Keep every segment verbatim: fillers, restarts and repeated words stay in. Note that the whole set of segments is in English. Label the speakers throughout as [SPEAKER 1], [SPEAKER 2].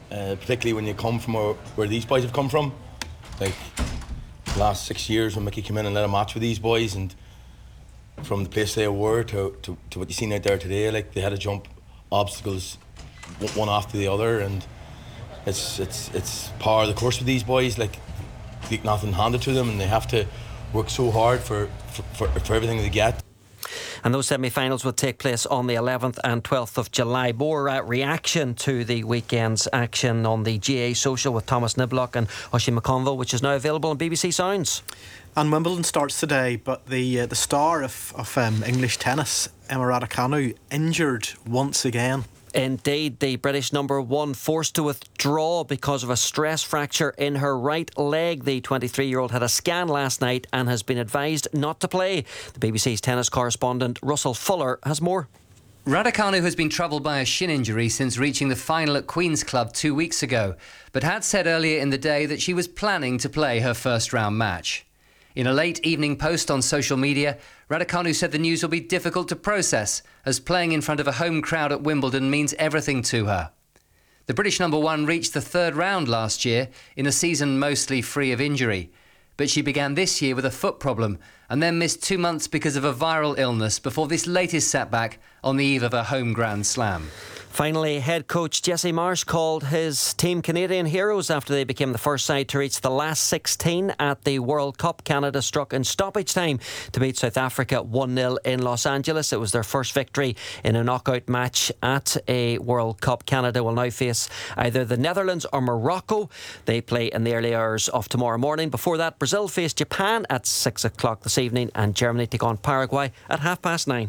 [SPEAKER 1] uh, particularly when you come from where, where these boys have come from. Like the last six years when Mickey came in and led a match with these boys, and from the place they were to, to, to what you seen out there today, like they had to jump obstacles one after the other, and it's it's it's par of the course with these boys. Like they get nothing handed to them, and they have to work so hard for for, for, for everything they get.
[SPEAKER 2] And those semi-finals will take place on the eleventh and twelfth of July. More uh, reaction to the weekend's action on the G A A social with Thomas Niblock and Oisin McConville, which is now available on B B C Sounds.
[SPEAKER 3] And Wimbledon starts today, but the uh, the star of, of um, English tennis, Emma Raducanu, injured once again.
[SPEAKER 2] Indeed, the British number one forced to withdraw because of a stress fracture in her right leg. The twenty-three-year-old had a scan last night and has been advised not to play. The B B C's tennis correspondent Russell Fuller has more.
[SPEAKER 4] Raducanu has been troubled by a shin injury since reaching the final at Queen's Club two weeks ago, but had said earlier in the day that she was planning to play her first round match. In a late evening post on social media, Raducanu said the news will be difficult to process, as playing in front of a home crowd at Wimbledon means everything to her. The British number one reached the third round last year in a season mostly free of injury, but she began this year with a foot problem and then missed two months because of a viral illness before this latest setback on the eve of a home Grand Slam.
[SPEAKER 2] Finally, head coach Jesse Marsh called his team Canadian heroes after they became the first side to reach the last sixteen at the World Cup. Canada struck in stoppage time to beat South Africa one nil in Los Angeles. It was their first victory in a knockout match at a World Cup. Canada will now face either the Netherlands or Morocco. They play in the early hours of tomorrow morning. Before that, Brazil face Japan at six o'clock this evening, and Germany take on Paraguay at half past nine.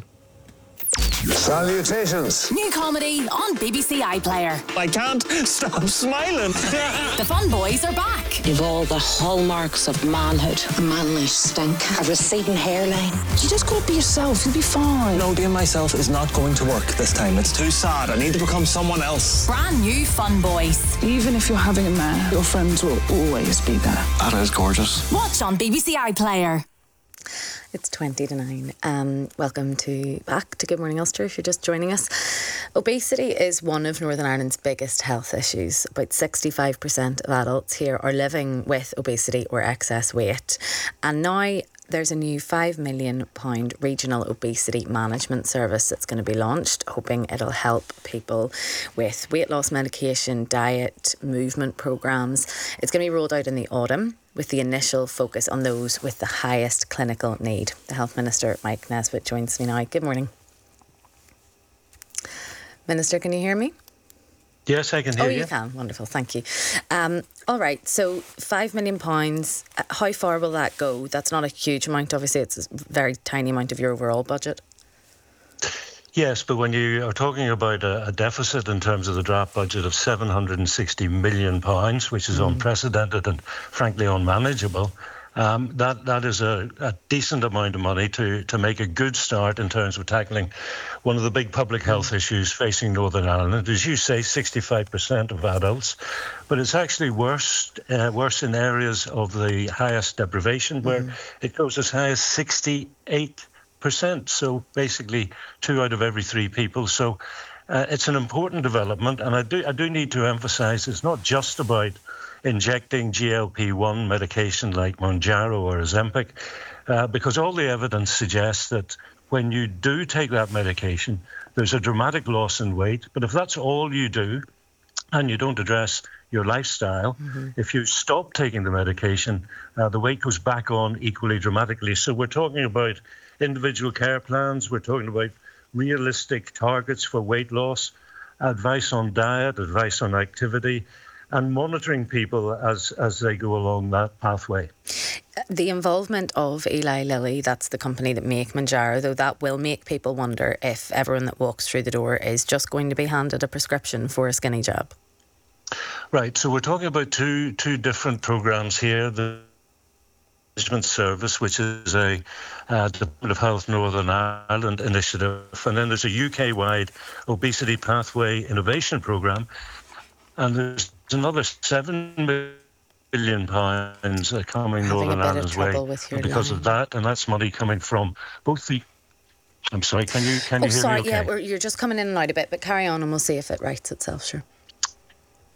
[SPEAKER 5] Salutations.
[SPEAKER 6] New comedy on B B C iPlayer.
[SPEAKER 5] I can't stop smiling.
[SPEAKER 6] The Fun Boys are back.
[SPEAKER 7] You've all the hallmarks of manhood. A manly stink. A receding hairline. You just gotta be yourself, you'll be fine.
[SPEAKER 5] No, being myself is not going to work this time. It's too sad. I need to become someone else.
[SPEAKER 6] Brand new Fun Boys.
[SPEAKER 7] Even if you're having a mare, your friends will always be there.
[SPEAKER 5] That is gorgeous.
[SPEAKER 6] Watch on B B C iPlayer.
[SPEAKER 8] It's twenty to nine. Um, welcome to back to Good Morning Ulster if you're just joining us. Obesity is one of Northern Ireland's biggest health issues. About sixty-five percent of adults here are living with obesity or excess weight. And now there's a new five million pounds regional obesity management service that's going to be launched, hoping it'll help people with weight loss medication, diet, movement programmes. It's going to be rolled out in the autumn, with the initial focus on those with the highest clinical need. The Health Minister, Mike Nesbitt, joins me now. Good morning. Minister, can you hear me?
[SPEAKER 9] Yes, I can hear
[SPEAKER 8] you. Oh,
[SPEAKER 9] you.
[SPEAKER 8] you can. Wonderful. Thank you. Um, all right. So five million pounds. How far will that go? That's not a huge amount. Obviously, it's a very tiny amount of your overall budget.
[SPEAKER 9] Yes, but when you are talking about a, a deficit in terms of the draft budget of seven hundred sixty million pounds, which is mm. unprecedented and frankly unmanageable, um, that that is a, a decent amount of money to, to make a good start in terms of tackling one of the big public health mm. issues facing Northern Ireland. As you say, sixty-five percent of adults, but it's actually worse uh, worse in areas of the highest deprivation, where mm. it goes as high as sixty-eight percent. So basically two out of every three people. So uh, it's an important development, and I do I do need to emphasise it's not just about injecting G L P one medication like Mounjaro or Ozempic, uh, because all the evidence suggests that when you do take that medication, there's a dramatic loss in weight. But if that's all you do and you don't address your lifestyle, mm-hmm. if you stop taking the medication, uh, the weight goes back on equally dramatically. So we're talking about individual care plans, we're talking about realistic targets for weight loss, advice on diet, advice on activity, and monitoring people as, as they go along that pathway.
[SPEAKER 8] The involvement of Eli Lilly, that's the company that make Mounjaro, though that will make people wonder if everyone that walks through the door is just going to be handed a prescription for a skinny jab.
[SPEAKER 9] Right, so we're talking about two two different programmes here. The Management Service, which is a uh, Department of Health Northern Ireland initiative, and then there's a U K-wide obesity pathway innovation programme, and there's another seven billion pounds uh, coming Northern Ireland's way because of that, and that's money coming from both the. I'm sorry, can you can
[SPEAKER 8] oh,
[SPEAKER 9] you hear
[SPEAKER 8] sorry,
[SPEAKER 9] me? Okay?
[SPEAKER 8] Yeah, we're, you're just coming in and out a bit, but carry on, and we'll see if it rights itself. Sure.